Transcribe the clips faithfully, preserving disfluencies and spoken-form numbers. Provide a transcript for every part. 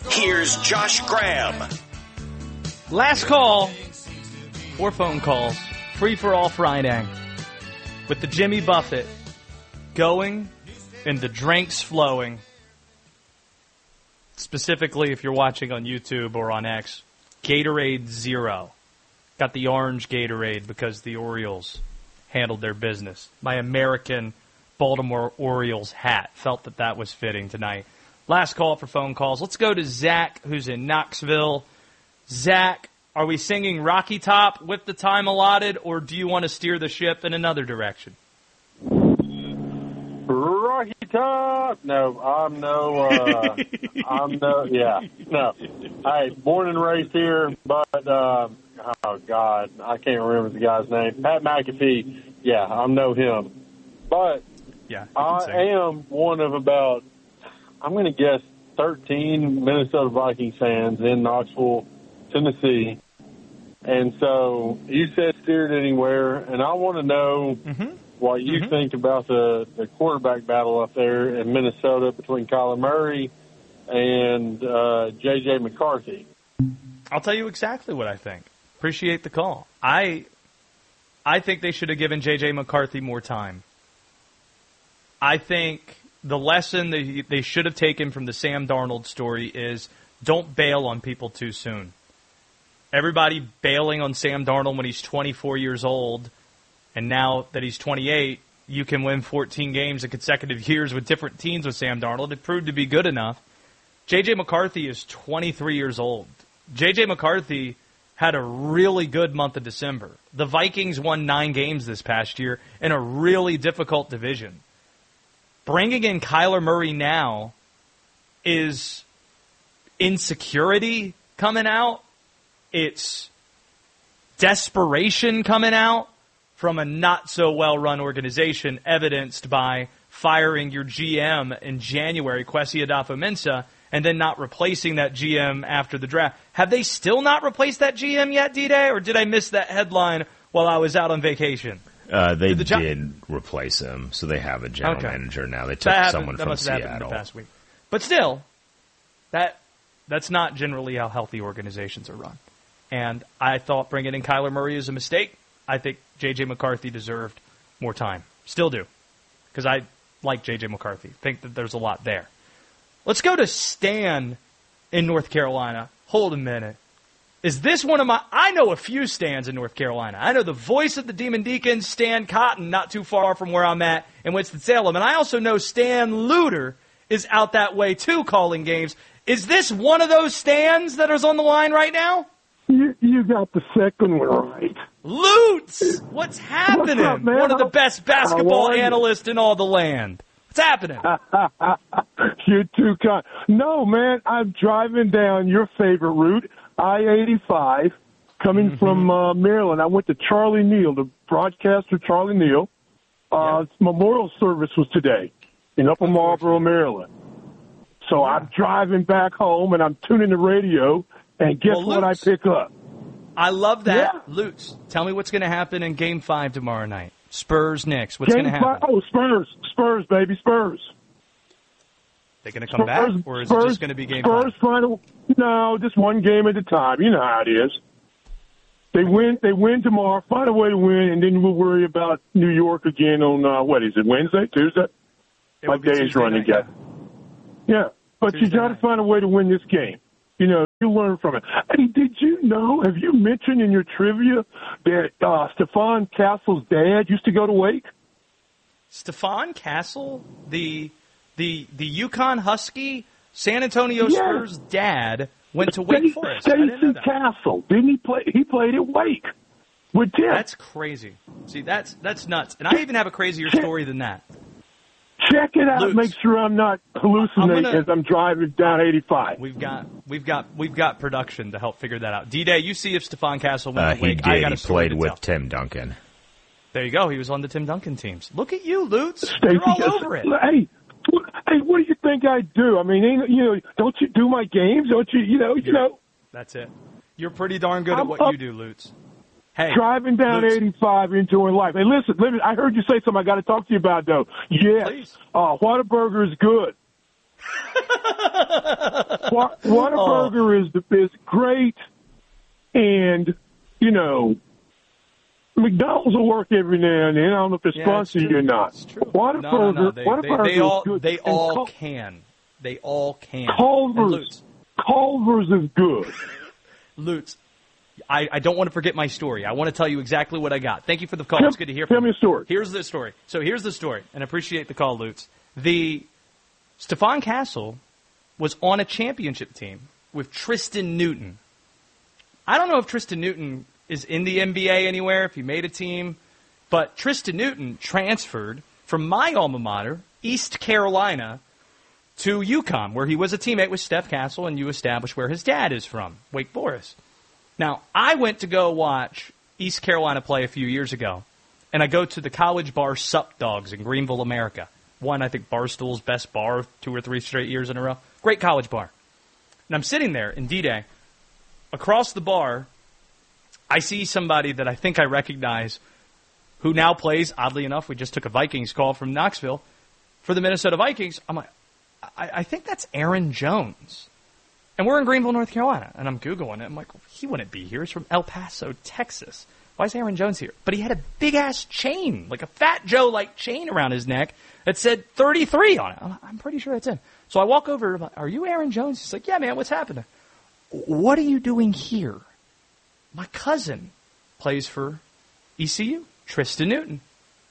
Here's Josh Graham. Last call, four phone calls, free for all Friday, with the Jimmy Buffett going and the drinks flowing. Specifically, if you're watching on YouTube or on X, Gatorade Zero. Got the orange Gatorade because the Orioles handled their business. My American Baltimore Orioles hat. Felt that that was fitting tonight. Last call for phone calls. Let's go to Zach, who's in Knoxville. Zach, are we singing Rocky Top with the time allotted, or do you want to steer the ship in another direction? Rocky Top. No, I'm no, uh, I'm no, yeah, no. Hey, born and raised here, but, uh, oh, God, I can't remember the guy's name. Pat McAfee, yeah, I'm no him. But yeah, I am one of about, I'm going to guess, thirteen Minnesota Vikings fans in Knoxville, Tennessee. And so you said steered anywhere, and I want to know mm-hmm. what you mm-hmm. think about the, the quarterback battle up there in Minnesota between Kyler Murray and uh, J J McCarthy. I'll tell you exactly what I think. Appreciate the call. I I think they should have given J J McCarthy more time. I think the lesson that they should have taken from the Sam Darnold story is don't bail on people too soon. Everybody bailing on Sam Darnold when he's twenty-four years old, and now that he's twenty-eight, you can win fourteen games in consecutive years with different teams with Sam Darnold. It proved to be good enough. J J McCarthy is twenty-three years old. J J McCarthy had a really good month of December. The Vikings won nine games this past year in a really difficult division. Bringing in Kyler Murray now is insecurity coming out. It's desperation coming out from a not-so-well-run organization, evidenced by firing your G M in January, Kwesi Adofo-Mensah, and then not replacing that G M after the draft. Have they still not replaced that G M yet, D-Day, or did I miss that headline while I was out on vacation? Uh, they did, the jo- did replace him, so they have a general okay. manager now. They took that someone that from must Seattle. Have happened in the past week. But still, that that's not generally how healthy organizations are run. And I thought bringing in Kyler Murray is a mistake. I think J J McCarthy deserved more time. Still do. Because I like J J McCarthy. Think that there's a lot there. Let's go to Stan in North Carolina. Hold a minute. Is this one of my... I know a few Stans in North Carolina. I know the voice of the Demon Deacons, Stan Cotton, not too far from where I'm at in Winston-Salem. And I also know Stan Luter is out that way, too, calling games. Is this one of those Stans that is on the line right now? You, you got the second one right. Lutz! What's happening? What's up, man? One of the best basketball analysts in all the land. What's happening? You're too kind. No, man, I'm driving down your favorite route, I eighty-five, coming mm-hmm. from uh, Maryland. I went to Charlie Neal, the broadcaster Charlie Neal. Uh, yeah. Memorial service was today in Upper Marlboro, Maryland. So yeah. I'm driving back home, and I'm tuning the radio, and guess well, what I pick up? I love that. Yeah. Lutz, tell me what's going to happen in Game five tomorrow night. Spurs, Knicks. What's going to happen? Five, oh, Spurs. Spurs, baby, Spurs. They going to come Spurs, back, or is Spurs, it just going to be Game Spurs five? Final, no, just one game at a time. You know how it is. They win. They win tomorrow. Find a way to win, and then we'll worry about New York again on uh, what is it? Wednesday, Tuesday? It My day's running. Yeah. yeah, but Tuesday you got to find a way to win this game. You know, you learn from it. Hey, did you know? Have you mentioned in your trivia that uh, Stephon Castle's dad used to go to Wake? Stephon Castle, the the the UConn Husky, San Antonio yeah. Spurs dad, went to Wake Stacey, Forest. Stacey Castle, didn't he play? He played at Wake with Tim. That's crazy. See, that's that's nuts. And I even have a crazier story than that. Check it out. Lutz. Make sure I'm not hallucinating I'm gonna, as I'm driving down eighty-five. We've got we've got we've got production to help figure that out. D-Day, you see if Stephon Castle went uh, to Wake. He did. I got a he played with tell. Tim Duncan. There you go. He was on the Tim Duncan teams. Look at you, Lutz. Stacey, You're all over it. Hey, hey, what do you think I do? I mean, ain't, you know, don't you do my games? Don't you? You know, you You're, know. That's it. You're pretty darn good I'm at what up, you do, Lutz. Hey, driving down Lutz. eighty-five, enjoying life. Hey, listen, listen, I heard you say something I got to talk to you about, though. Yes, Please. uh, Whataburger is good. Whataburger oh. is is great, and you know, McDonald's will work every now and then. I don't know if it's yeah, sponsored you or not. It's true. Whataburger, no, no, no. They, Whataburger they, they all, is good. They all Cul- can. They all can. Culver's, Culver's is good. Lutz, I, I don't want to forget my story. I want to tell you exactly what I got. Thank you for the call. Tell, it's good to hear from you. Tell me a story. Here's the story. So here's the story, and I appreciate the call, Lutz. The Stephon Castle was on a championship team with Tristan Newton. I don't know if Tristan Newton is in the N B A anywhere, if he made a team, but Tristan Newton transferred from my alma mater, East Carolina, to UConn, where he was a teammate with Steph Castle, and you established where his dad is from, Wake Forest. Now, I went to go watch East Carolina play a few years ago, and I go to the College Bar Sup Dogs in Greenville, America. One, I think, Barstool's best bar two or three straight years in a row. Great college bar. And I'm sitting there in D-Day. Across the bar, I see somebody that I think I recognize who now plays, oddly enough, we just took a Vikings call from Knoxville, for the Minnesota Vikings. I'm like, I, I think that's Aaron Jones. And we're in Greenville, North Carolina. And I'm Googling it. I'm like, well, he wouldn't be here. He's from El Paso, Texas. Why is Aaron Jones here? But he had a big-ass chain, like a Fat Joe-like chain around his neck that said thirty-three on it. I'm, I'm pretty sure that's him. So I walk over. I'm like, are you Aaron Jones? He's like, yeah, man, what's happening? What are you doing here? My cousin plays for E C U, Tristan Newton.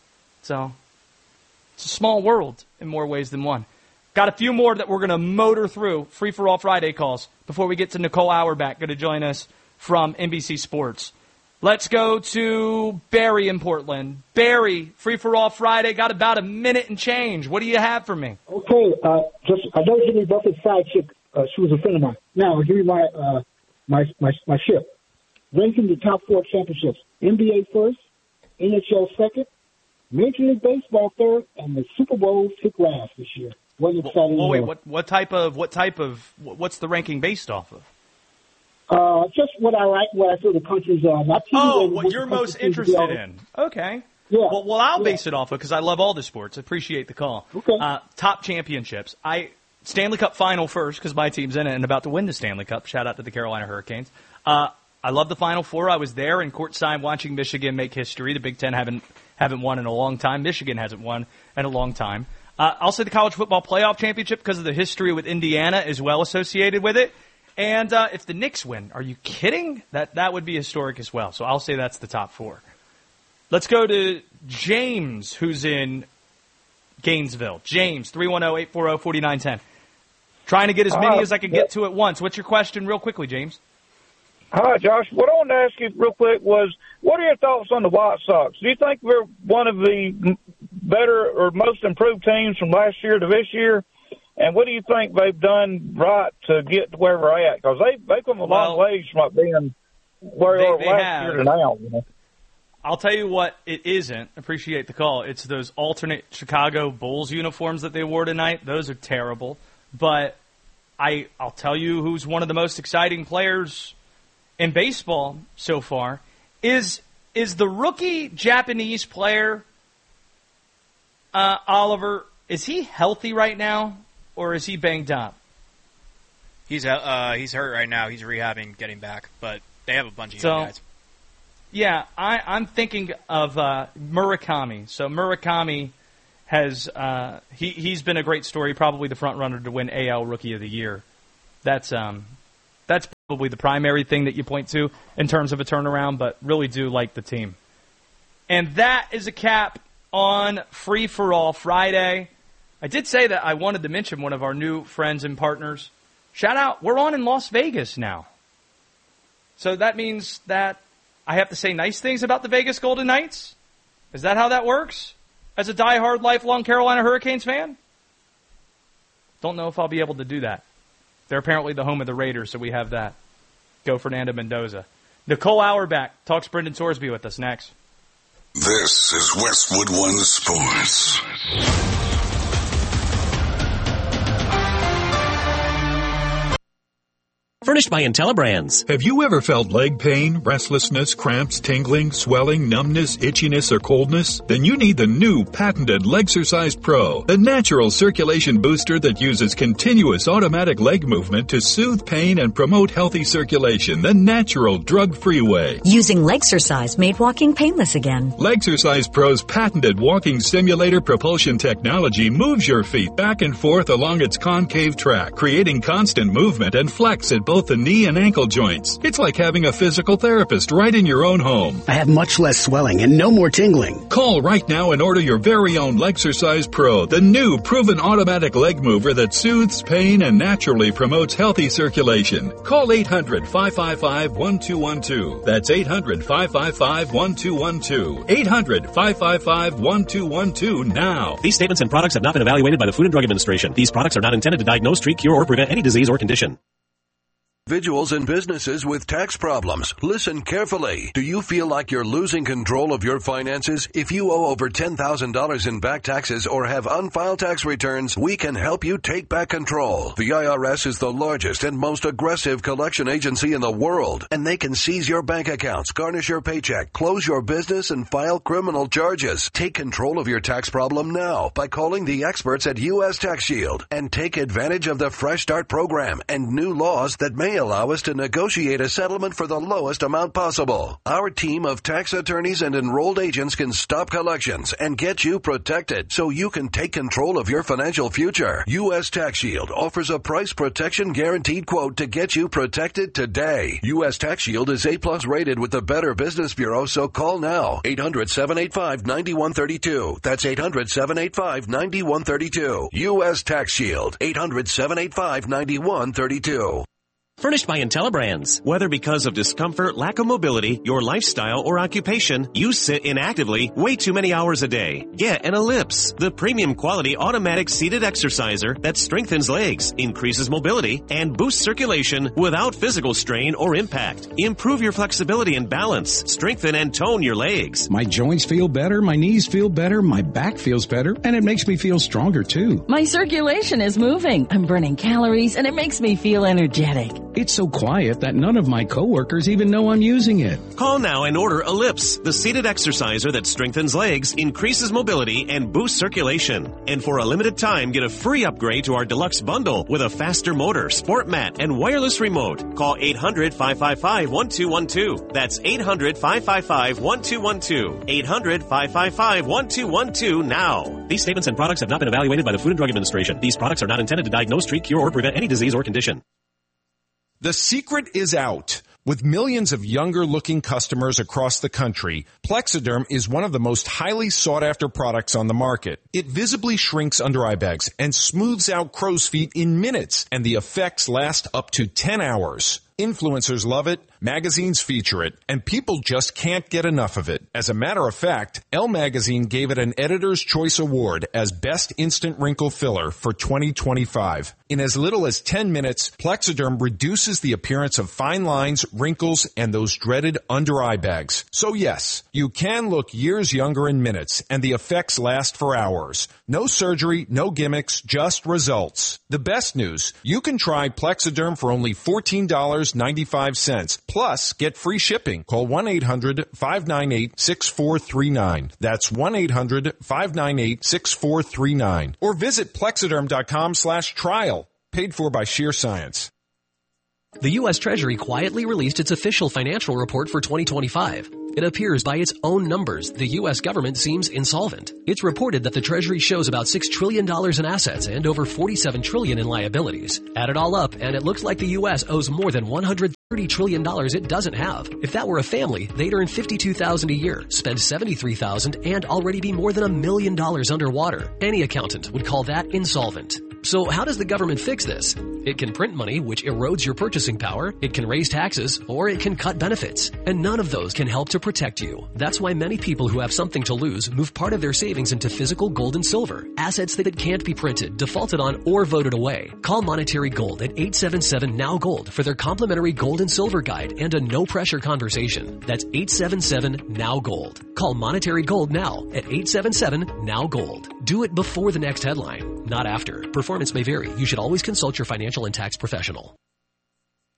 So it's a small world in more ways than one. Got a few more that we're going to motor through. Free-for-all Friday calls before we get to Nicole Auerbach, going to join us from N B C Sports. Let's go to Barry in Portland. Barry, Free-for-all Friday, got about a minute and change. What do you have for me? Okay, uh, just I know Jimmy Buffett's side chick. Uh, she was a friend of mine. Now, give me my uh, my my my ship. Ranking the top four championships: N B A first, N H L second, Major League Baseball third, and the Super Bowl took last this year. What exciting! Well, wait, what what type of what type of what's the ranking based off of? Uh, just what I like, what I feel the country's uh, not. Oh, what, what you're most interested in? Okay. Yeah. Well, well, I'll yeah. base it off of because I love all the sports. I appreciate the call. Okay. Uh, top championships. I Stanley Cup final first because my team's in it and about to win the Stanley Cup. Shout out to the Carolina Hurricanes. Uh, I love the Final Four. I was there in courtside watching Michigan make history. The Big Ten haven't haven't won in a long time. Michigan hasn't won in a long time. Uh, I'll say the college football playoff championship because of the history with Indiana is well associated with it. And uh, if the Knicks win, are you kidding? That that would be historic as well. So I'll say that's the top four. Let's go to James, who's in Gainesville. James, three one zero, eight four zero, four nine one zero. Trying to get as many uh, as I can get to at once. What's your question real quickly, James? Hi, Josh. What I wanted to ask you real quick was, what are your thoughts on the White Sox? Do you think we're one of the better or most improved teams from last year to this year? And what do you think they've done right to get to where we're at? Because they, they've come a long well, ways from being where they, they were they last have. year to now. You know? I'll tell you what it isn't. Appreciate the call. It's those alternate Chicago Bulls uniforms that they wore tonight. Those are terrible. But I, I'll tell you who's one of the most exciting players in baseball so far is is the rookie Japanese player, uh, Oliver. Is he healthy right now, or is he banged up? He's uh he's hurt right now. He's rehabbing, getting back, but they have a bunch of so, young guys. Yeah, I, I'm thinking of uh, Murakami. So Murakami has uh, he he's been a great story, probably the front runner to win A L Rookie of the Year. That's um that's probably the primary thing that you point to in terms of a turnaround, but really do like the team. And that is a cap on Free for All Friday. I did say that I wanted to mention one of our new friends and partners. Shout out, we're on in Las Vegas now. So that means that I have to say nice things about the Vegas Golden Knights? Is that how that works? As a diehard, lifelong Carolina Hurricanes fan? Don't know if I'll be able to do that. They're apparently the home of the Raiders, so we have that. Go Fernando Mendoza. Nicole Auerbach talks Brendan Sorsby with us next. This is Westwood One Sports. Furnished by IntelliBrands. Have you ever felt leg pain, restlessness, cramps, tingling, swelling, numbness, itchiness, or coldness? Then you need the new patented Legsercise Pro, the natural circulation booster that uses continuous automatic leg movement to soothe pain and promote healthy circulation the natural drug-free way. Using Legsercise made walking painless again. Legsercise Pro's patented walking simulator propulsion technology moves your feet back and forth along its concave track, creating constant movement and flex at both the knee and ankle joints. It's like having a physical therapist right in your own home. I have much less swelling and no more tingling. Call right now and order your very own Legsercise Pro, the new proven automatic leg mover that soothes pain and naturally promotes healthy circulation. Call eight hundred, five five five, one two one two. That's eight hundred, five five five, one two one two. eight hundred, five five five, one two one two now. These statements and products have not been evaluated by the Food and Drug Administration. These products are not intended to diagnose, treat, cure, or prevent any disease or condition. Individuals and businesses with tax problems. Listen carefully. Do you feel like you're losing control of your finances? If you owe over ten thousand dollars in back taxes or have unfiled tax returns, we can help you take back control. The I R S is the largest and most aggressive collection agency in the world, and they can seize your bank accounts, garnish your paycheck, close your business, and file criminal charges. Take control of your tax problem now by calling the experts at U S Tax Shield and take advantage of the Fresh Start program and new laws that may allow us to negotiate a settlement for the lowest amount possible. Our team of tax attorneys and enrolled agents can stop collections and get you protected so you can take control of your financial future. U S Tax Shield offers a price protection guaranteed quote to get you protected today. U S Tax Shield is A plus rated with the Better Business Bureau, so call now. eight hundred, seven eight five, nine one three two. That's eight hundred, seven eight five, nine one three two. U S Tax Shield. eight hundred, seven eight five, nine one three two. Furnished by IntelliBrands. Whether because of discomfort, lack of mobility, your lifestyle, or occupation, you sit inactively way too many hours a day. Get an Ellipse, the premium quality automatic seated exerciser that strengthens legs, increases mobility, and boosts circulation without physical strain or impact. Improve your flexibility and balance. Strengthen and tone your legs. My joints feel better, my knees feel better, my back feels better, and it makes me feel stronger too. My circulation is moving. I'm burning calories, and it makes me feel energetic. It's so quiet that none of my coworkers even know I'm using it. Call now and order Ellipse, the seated exerciser that strengthens legs, increases mobility, and boosts circulation. And for a limited time, get a free upgrade to our deluxe bundle with a faster motor, sport mat, and wireless remote. Call eight hundred, five five five, one two one two. That's eight hundred, five five five, one two one two. eight hundred, five five five, one two one two now. These statements and products have not been evaluated by the Food and Drug Administration. These products are not intended to diagnose, treat, cure, or prevent any disease or condition. The secret is out. With millions of younger-looking customers across the country, Plexiderm is one of the most highly sought-after products on the market. It visibly shrinks under-eye bags and smooths out crow's feet in minutes, and the effects last up to ten hours. Influencers love it, magazines feature it, and people just can't get enough of it. As a matter of fact, Elle Magazine gave it an Editor's Choice Award as Best Instant Wrinkle Filler for twenty twenty-five. In as little as ten minutes, Plexiderm reduces the appearance of fine lines, wrinkles, and those dreaded under-eye bags. So yes, you can look years younger in minutes, and the effects last for hours. No surgery, no gimmicks, just results. The best news, you can try Plexiderm for only fourteen dollars and ninety-five cents. Plus, get free shipping. Call one eight hundred, five nine eight, six four three nine. That's one eight hundred, five nine eight, six four three nine. Or visit plexiderm.com slash trial. Paid for by Sheer Science. The U S Treasury quietly released its official financial report for twenty twenty-five. It appears by its own numbers, the U S government seems insolvent. It's reported that the Treasury shows about six trillion dollars in assets and over forty-seven trillion dollars in liabilities. Add it all up, and it looks like the U S owes more than one hundred thirty trillion dollars it doesn't have. If that were a family, they'd earn fifty-two thousand dollars a year, spend seventy-three thousand dollars, and already be more than a million dollars underwater. Any accountant would call that insolvent. So how does the government fix this? It can print money, which erodes your purchasing power, it can raise taxes, or it can cut benefits. And none of those can help to protect you. That's why many people who have something to lose move part of their savings into physical gold and silver, assets that can't be printed, defaulted on, or voted away. Call Monetary Gold at eight seven seven, N O W Gold for their complimentary gold and silver guide and a no-pressure conversation. That's eight seven seven, N O W Gold. Call Monetary Gold now at eight seven seven, N O W Gold. Do it before the next headline, not after. Performance may vary. You should always consult your financial and tax professional.